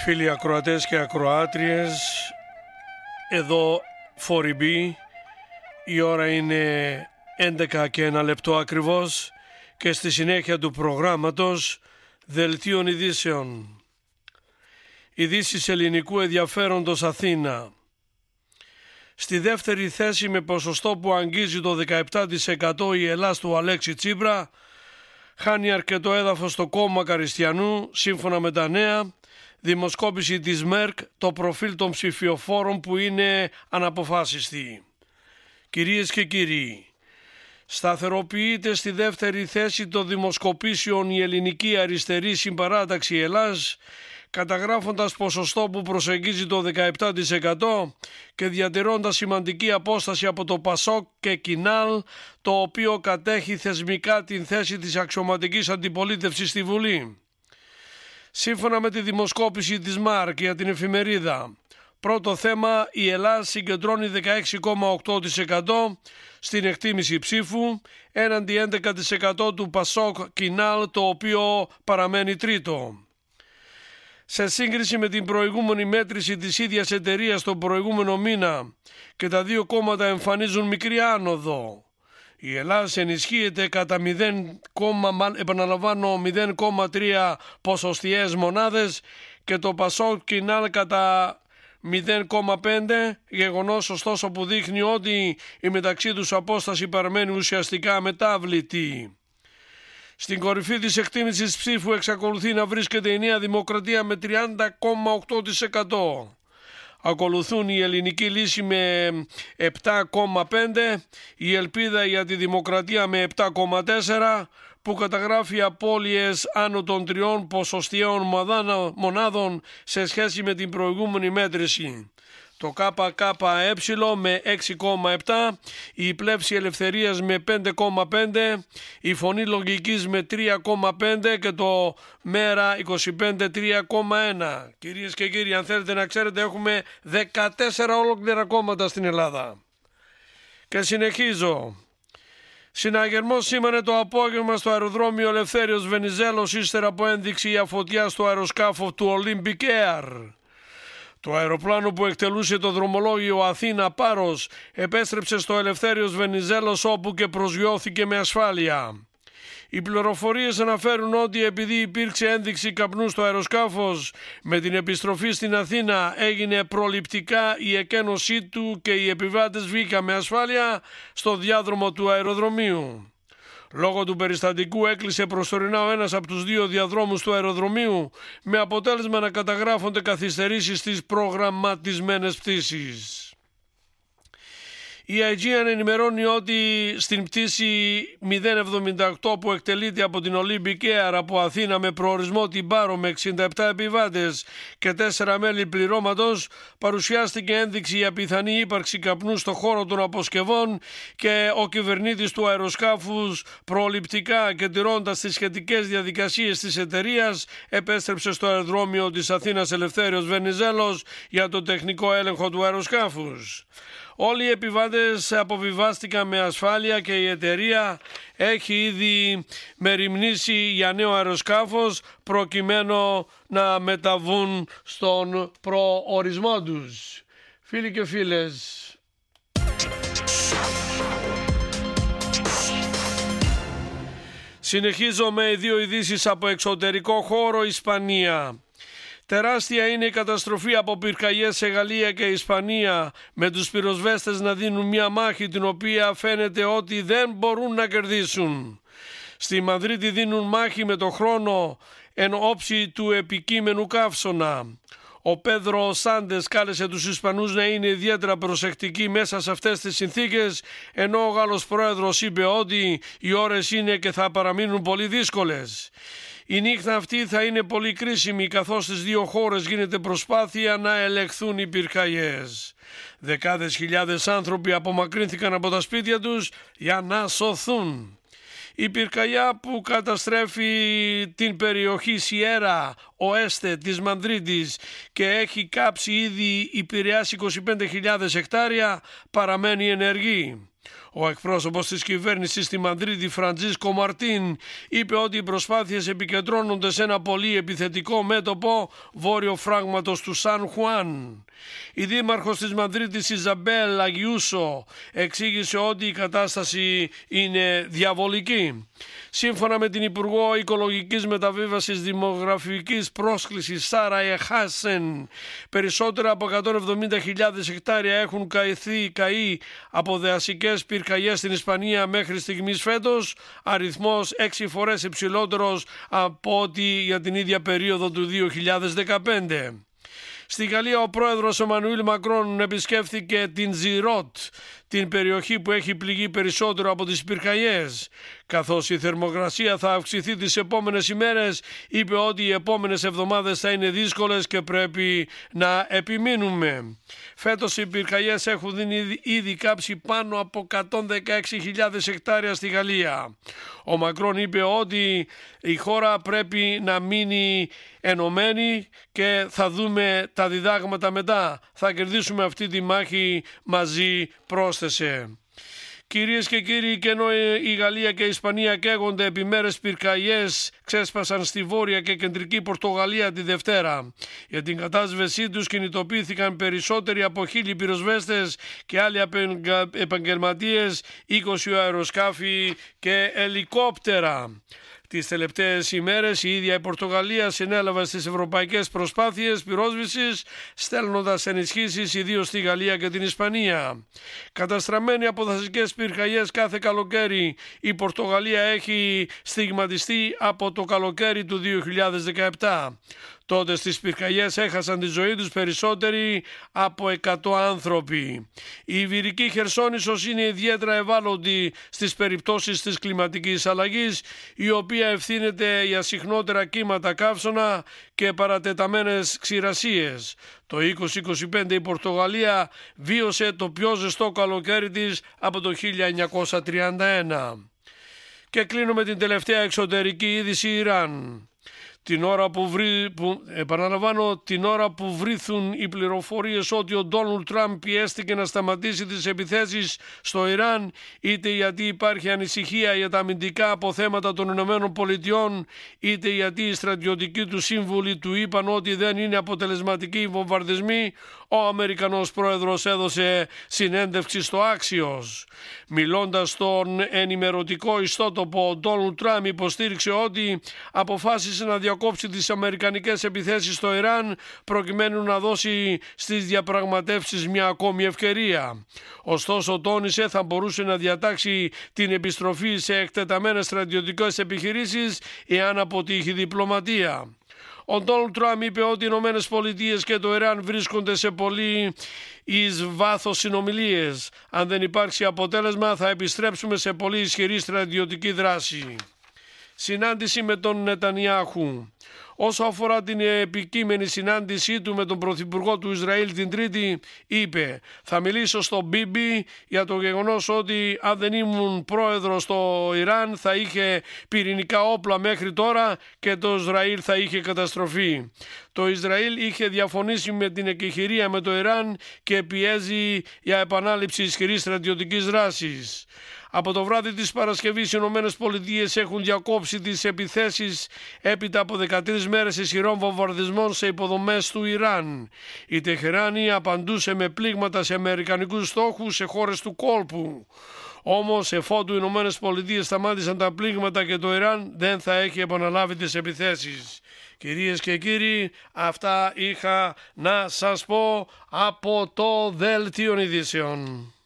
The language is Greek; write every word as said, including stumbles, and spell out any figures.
Φίλοι ακροατές και ακροάτριες, εδώ φοριμπή, η ώρα είναι έντεκα και ένα λεπτό ακριβώς και στη συνέχεια του προγράμματος Δελτίων Ειδήσεων. Ειδήσεις ελληνικού ενδιαφέροντος Αθήνα. Στη δεύτερη θέση με ποσοστό που αγγίζει το δεκαεπτά τοις εκατό η Ελλάς του Αλέξη Τσίπρα, χάνει αρκετό έδαφος στο κόμμα Καριστιανού, σύμφωνα με τα νέα δημοσκόπηση της ΜΕΡΚ, το προφίλ των ψηφιοφόρων που είναι αναποφάσιστη. Κυρίες και κύριοι, σταθεροποιείται στη δεύτερη θέση των δημοσκοπήσεων η ελληνική αριστερή συμπαράταξη Ελλάς, καταγράφοντας ποσοστό που προσεγγίζει το δεκαεπτά τοις εκατό και διατηρώντας σημαντική απόσταση από το Πασόκ και Κινάλ, το οποίο κατέχει θεσμικά την θέση της αξιωματικής αντιπολίτευσης στη Βουλή. Σύμφωνα με τη δημοσκόπηση της ΜΑΡΚ για την εφημερίδα, πρώτο θέμα, η Ελλάδα συγκεντρώνει δεκαέξι κόμμα οκτώ τοις εκατό στην εκτίμηση ψήφου, έναντι έντεκα τοις εκατό του Πασόκ Κινάλ, το οποίο παραμένει τρίτο. Σε σύγκριση με την προηγούμενη μέτρηση της ίδιας εταιρείας τον προηγούμενο μήνα και τα δύο κόμματα εμφανίζουν μικρή άνοδο. Η Ελλάδα ενισχύεται κατά μηδέν, επαναλαμβάνω, μηδέν κόμμα τρία ποσοστιαίες μονάδες και το Πασόκ Κινάλ κατά μηδέν κόμμα πέντε, γεγονός ωστόσο που δείχνει ότι η μεταξύ τους απόσταση παραμένει ουσιαστικά αμετάβλητη. Στην κορυφή της εκτίμησης ψήφου εξακολουθεί να βρίσκεται η Νέα Δημοκρατία με τριάντα κόμμα οκτώ τοις εκατό. Ακολουθούν η Ελληνική Λύση με επτά κόμμα πέντε, η Ελπίδα για τη Δημοκρατία με επτά κόμμα τέσσερα, που καταγράφει απώλειες άνω των τριών ποσοστιαίων μονάδων σε σχέση με την προηγούμενη μέτρηση. Το ΚΚΕ με έξι κόμμα επτά, η Πλεύση Ελευθερίας με πέντε κόμμα πέντε, η Φωνή Λογικής με τρία κόμμα πέντε και το Μέρα είκοσι πέντε τρία κόμμα ένα. Κυρίες και κύριοι, αν θέλετε να ξέρετε, έχουμε δεκατέσσερα ολόκληρα κόμματα στην Ελλάδα. Και συνεχίζω. Συναγερμός σήμανε το απόγευμα στο αεροδρόμιο Ελευθέριος Βενιζέλος ύστερα από ένδειξη για φωτιά στο αεροσκάφο του Olympic Air. Το αεροπλάνο που εκτελούσε το δρομολόγιο Αθήνα-Πάρος επέστρεψε στο Ελευθέριος Βενιζέλος, όπου και προσγειώθηκε με ασφάλεια. Οι πληροφορίες αναφέρουν ότι επειδή υπήρξε ένδειξη καπνού στο αεροσκάφος, με την επιστροφή στην Αθήνα έγινε προληπτικά η εκένωσή του και οι επιβάτες βγήκαν με ασφάλεια στο διάδρομο του αεροδρομίου. Λόγω του περιστατικού έκλεισε προσωρινά ο ένας από τους δύο διαδρόμους του αεροδρομίου, με αποτέλεσμα να καταγράφονται καθυστερήσεις στις προγραμματισμένες πτήσεις. Η Aegean ενημερώνει ότι στην πτήση μηδέν εβδομήντα οκτώ που εκτελείται από την Olympic Air από Αθήνα με προορισμό την Πάρο με εξήντα επτά επιβάτες και τέσσερα μέλη πληρώματος, παρουσιάστηκε ένδειξη για πιθανή ύπαρξη καπνού στο χώρο των αποσκευών και ο κυβερνήτης του αεροσκάφους, προληπτικά και τηρώντας τις σχετικές διαδικασίες της εταιρείας, επέστρεψε στο αεροδρόμιο της Αθήνας Ελευθέριος Βενιζέλος για το τεχνικό έλεγχο του αεροσκάφους. Όλοι οι επιβάτες αποβιβάστηκαν με ασφάλεια και η εταιρεία έχει ήδη μεριμνήσει για νέο αεροσκάφος προκειμένου να μεταβούν στον προορισμό τους. Φίλοι και φίλες, συνεχίζω με δύο ειδήσεις από εξωτερικό χώρο. Ισπανία. Τεράστια είναι η καταστροφή από πυρκαγιές σε Γαλλία και Ισπανία, με τους πυροσβέστες να δίνουν μια μάχη την οποία φαίνεται ότι δεν μπορούν να κερδίσουν. Στη Μαδρίτη δίνουν μάχη με το χρόνο εν όψη του επικείμενου καύσωνα. Ο Πέδρο Σάντες κάλεσε τους Ισπανούς να είναι ιδιαίτερα προσεκτικοί μέσα σε αυτές τις συνθήκες, ενώ ο Γάλλος πρόεδρος είπε ότι οι ώρες είναι και θα παραμείνουν πολύ δύσκολες. Η νύχτα αυτή θα είναι πολύ κρίσιμη, καθώς στις δύο χώρες γίνεται προσπάθεια να ελεγχθούν οι πυρκαγιές. Δεκάδες χιλιάδες άνθρωποι απομακρύνθηκαν από τα σπίτια τους για να σωθούν. Η πυρκαγιά που καταστρέφει την περιοχή Σιέρα Οέστε της Μαδρίτης και έχει κάψει ήδη επηρεάσει είκοσι πέντε χιλιάδες εκτάρια παραμένει ενεργή. Ο εκπρόσωπος της κυβέρνησης στη Μαδρίτη, Φραντζίσκο Μαρτίν, είπε ότι οι προσπάθειες επικεντρώνονται σε ένα πολύ επιθετικό μέτωπο βόρειο φράγματος του Σαν Χουάν. Η δήμαρχος της Μαδρίτης, Ιζαμπέλ Αγιούσο, εξήγησε ότι η κατάσταση είναι διαβολική. Σύμφωνα με την Υπουργό Οικολογικής Μεταβίβασης Δημογραφικής Πρόσκλησης Σάρα Εχάσεν, περισσότερα από εκατόν εβδομήντα χιλιάδες εκτάρια έχουν καηθεί καεί από δασικές πυρκαγιές στην Ισπανία μέχρι στιγμής φέτος, αριθμός έξι φορές υψηλότερος από ό,τι για την ίδια περίοδο του δύο χιλιάδες δεκαπέντε. Στη Γαλλία ο πρόεδρος Εμμανουήλ Μακρόν επισκέφθηκε την Ζιρότ, την περιοχή που έχει πληγεί περισσότερο από τις πυρκαγιές. Καθώς η θερμοκρασία θα αυξηθεί τις επόμενες ημέρες, είπε ότι οι επόμενες εβδομάδες θα είναι δύσκολες και πρέπει να επιμείνουμε. Φέτος οι πυρκαγιές έχουν ήδη κάψει πάνω από εκατόν δεκαέξι χιλιάδες εκτάρια στη Γαλλία. Ο Μακρόν είπε ότι η χώρα πρέπει να μείνει ενωμένη και θα δούμε τα διδάγματα μετά. Θα κερδίσουμε αυτή τη μάχη μαζί, πρόσθεσε. Κυρίες και κύριοι, και ενώ η Γαλλία και η Ισπανία καίγονται επί μέρες, πυρκαγιές ξέσπασαν στη βόρεια και κεντρική Πορτογαλία τη Δευτέρα. Για την κατάσβεσή τους κινητοποιήθηκαν περισσότεροι από χίλιοι πυροσβέστες και άλλοι επαγγελματίες, είκοσι αεροσκάφη και ελικόπτερα. Τις τελευταίες ημέρες η ίδια η Πορτογαλία συνέλαβε στις ευρωπαϊκές προσπάθειες πυρόσβησης, στέλνοντας ενισχύσεις ιδίως στη Γαλλία και την Ισπανία. Καταστραμμένη από δασικές πυρκαγιές κάθε καλοκαίρι, η Πορτογαλία έχει στιγματιστεί από το καλοκαίρι του δύο χιλιάδες δεκαεπτά. Τότε στις πυρκαγιές έχασαν τη ζωή τους περισσότεροι από εκατό άνθρωποι. Η Ιβηρική Χερσόνησος είναι ιδιαίτερα ευάλωτη στις περιπτώσεις της κλιματικής αλλαγής, η οποία ευθύνεται για συχνότερα κύματα καύσωνα και παρατεταμένες ξηρασίες. Το είκοσι είκοσι πέντε η Πορτογαλία βίωσε το πιο ζεστό καλοκαίρι της από το χίλια εννιακόσια τριάντα ένα. Και κλείνω με την τελευταία εξωτερική είδηση Ιράν. Την ώρα που, βρει, που, επαναλαμβάνω, την ώρα που βρίθουν οι πληροφορίες ότι ο Ντόναλντ Τραμπ πιέστηκε να σταματήσει τις επιθέσεις στο Ιράν, είτε γιατί υπάρχει ανησυχία για τα αμυντικά αποθέματα των Ηνωμένων Πολιτειών, είτε γιατί οι στρατιωτικοί του σύμβουλοι του είπαν ότι δεν είναι αποτελεσματικοί οι βομβαρδισμοί, ο Αμερικανός πρόεδρος έδωσε συνέντευξη στο Axios. Μιλώντας στον ενημερωτικό ιστότοπο, ο Ντόναλντ Τραμπ υποστήριξε ότι αποφάσισε να διακόψει τις αμερικανικές επιθέσεις στο Ιράν προκειμένου να δώσει στις διαπραγματεύσεις μια ακόμη ευκαιρία. Ωστόσο, τόνισε, θα μπορούσε να διατάξει την επιστροφή σε εκτεταμένες στρατιωτικές επιχειρήσεις εάν αποτύχει διπλωματία. Ο Ντόναλντ Τραμπ είπε ότι οι Ηνωμένες Πολιτείες και το Ιράν βρίσκονται σε πολύ εις βάθος συνομιλίες. Αν δεν υπάρξει αποτέλεσμα, θα επιστρέψουμε σε πολύ ισχυρή στρατιωτική δράση. Συνάντηση με τον Νετανιάχου. Όσο αφορά την επικείμενη συνάντησή του με τον Πρωθυπουργό του Ισραήλ την Τρίτη, είπε «Θα μιλήσω στο Μπίμπι για το γεγονός ότι αν δεν ήμουν πρόεδρος στο Ιράν θα είχε πυρηνικά όπλα μέχρι τώρα και το Ισραήλ θα είχε καταστροφεί». Το Ισραήλ είχε διαφωνήσει με την εκεχηρία με το Ιράν και πιέζει για επανάληψη ισχυρής στρατιωτικής δράσης. Από το βράδυ της Παρασκευής οι Ηνωμένες Πολιτείες έχουν διακόψει τις επιθέσεις έπειτα από δεκατρείς μέρες ισχυρών βομβαρδισμών σε υποδομές του Ιράν. Η Τεχεράνη απαντούσε με πλήγματα σε αμερικανικούς στόχους σε χώρες του κόλπου. Όμως εφότου οι Ηνωμένες Πολιτείες σταμάτησαν τα πλήγματα και το Ιράν δεν θα έχει επαναλάβει τις επιθέσεις. Κυρίες και κύριοι, αυτά είχα να σας πω από το Δελτίο Ειδήσεων.